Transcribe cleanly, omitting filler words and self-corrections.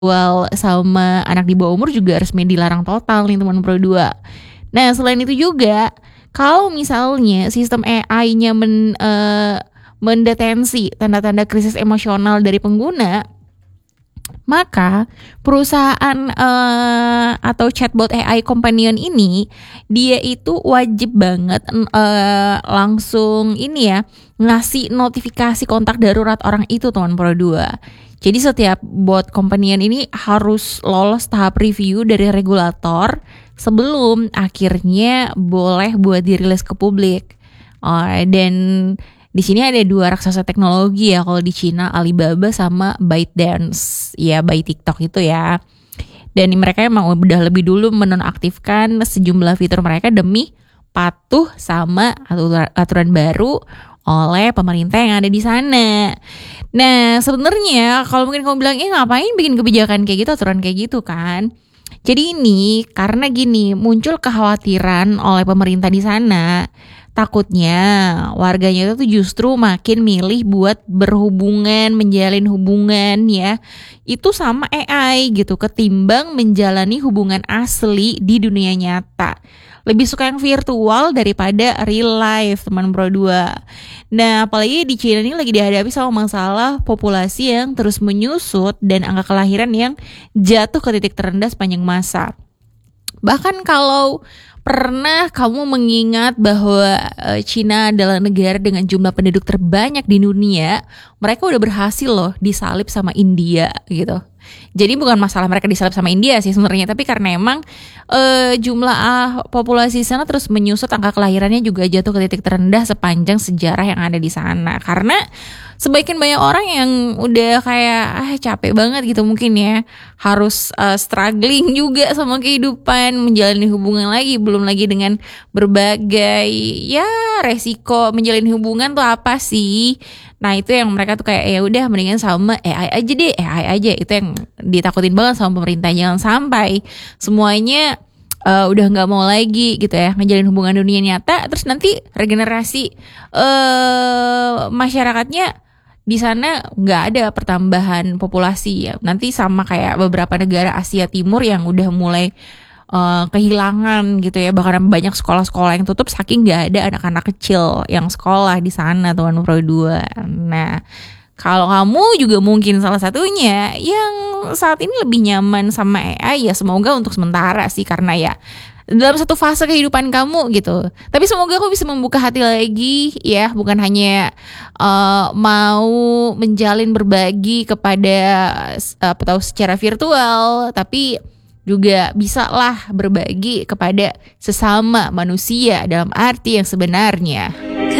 sama anak di bawah umur juga resmi dilarang total nih teman Pro 2. Nah, selain itu juga kalau misalnya sistem AI-nya mendeteksi tanda-tanda krisis emosional dari pengguna, maka perusahaan atau chatbot AI companion ini dia itu wajib banget langsung ini ya ngasih notifikasi kontak darurat orang itu teman Pro 2. Jadi setiap bot companion ini harus lolos tahap review dari regulator sebelum akhirnya boleh buat dirilis ke publik. Dan di sini ada dua raksasa teknologi ya kalau di Cina, Alibaba sama ByteDance, ya by TikTok itu ya. Dan mereka emang udah lebih dulu menonaktifkan sejumlah fitur mereka demi patuh sama aturan baru oleh pemerintah yang ada di sana. Nah, sebenarnya kalau mungkin kamu bilang, ngapain bikin kebijakan kayak gitu, aturan kayak gitu kan? Jadi ini karena gini, muncul kekhawatiran oleh pemerintah di sana. Takutnya warganya itu tuh justru makin milih buat berhubungan, menjalin hubungan ya, itu sama AI gitu, ketimbang menjalani hubungan asli di dunia nyata. Lebih suka yang virtual daripada real life teman Pro 2. Nah, apalagi di China ini lagi dihadapi sama masalah populasi yang terus menyusut dan angka kelahiran yang jatuh ke titik terendah sepanjang masa. Bahkan kalau pernah kamu mengingat bahwa China adalah negara dengan jumlah penduduk terbanyak di dunia, mereka udah berhasil loh disalip sama India gitu. Jadi bukan masalah mereka disalip sama India sih sebenarnya, tapi karena emang jumlah populasi di sana terus menyusut, angka kelahirannya juga jatuh ke titik terendah sepanjang sejarah yang ada di sana. Karena sebagian banyak orang yang udah kayak capek banget gitu mungkin ya, harus struggling juga sama kehidupan, menjalani hubungan lagi, belum lagi dengan berbagai ya resiko menjalin hubungan tuh apa sih. Nah, itu yang mereka tuh kayak ya udah mendingan sama AI aja deh, AI aja. Itu yang ditakutin banget sama pemerintah, jangan sampai semuanya udah nggak mau lagi gitu ya ngejalin hubungan dunia nyata, terus nanti regenerasi masyarakatnya di sana nggak ada pertambahan populasi ya. Nanti sama kayak beberapa negara Asia Timur yang udah mulai kehilangan gitu ya, bahkan banyak sekolah-sekolah yang tutup saking nggak ada anak-anak kecil yang sekolah di sana teman Pro 2. Nah, kalau kamu juga mungkin salah satunya yang saat ini lebih nyaman sama AI, ya semoga untuk sementara sih, karena ya dalam satu fase kehidupan kamu gitu. Tapi semoga aku bisa membuka hati lagi ya, bukan hanya mau menjalin berbagi kepada atau secara virtual, tapi juga bisa lah berbagi kepada sesama manusia dalam arti yang sebenarnya.